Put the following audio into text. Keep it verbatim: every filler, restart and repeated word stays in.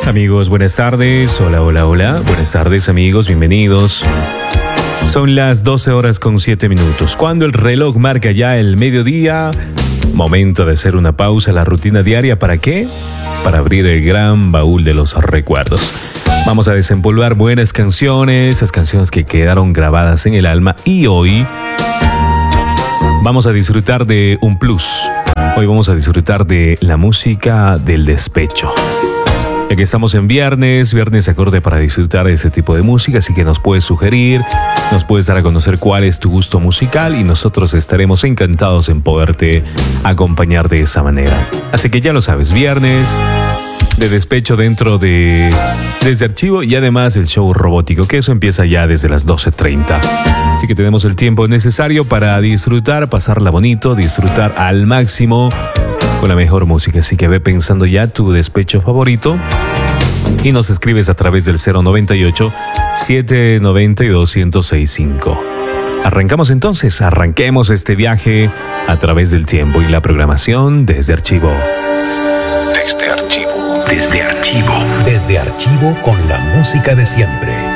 Amigos, buenas tardes. Hola, hola, hola. Buenas tardes, amigos. Bienvenidos. Son las doce horas con siete minutos. Cuando el reloj marca ya el mediodía, momento de hacer una pausa a la rutina diaria. ¿Para qué? Para abrir el gran baúl de los recuerdos. Vamos a desempolvar buenas canciones, esas canciones que quedaron grabadas en el alma. Y hoy vamos a disfrutar de un plus. Hoy vamos a disfrutar de la música del despecho. Ya que estamos en viernes, viernes acorde para disfrutar de ese tipo de música, así que nos puedes sugerir, nos puedes dar a conocer cuál es tu gusto musical y nosotros estaremos encantados en poderte acompañar de esa manera. Así que ya lo sabes, viernes de despecho dentro de Desde Archivo y además el show robótico, que eso empieza ya desde las doce treinta. Así que tenemos el tiempo necesario para disfrutar, pasarla bonito, disfrutar al máximo con la mejor música. Así que ve pensando ya tu despecho favorito y nos escribes a través del cero noventa y ocho, setecientos noventa y dos, ciento sesenta y cinco. Arrancamos entonces, arranquemos este viaje a través del tiempo y la programación desde Archivo. Desde Archivo. Desde Archivo. Desde Archivo con la música de siempre.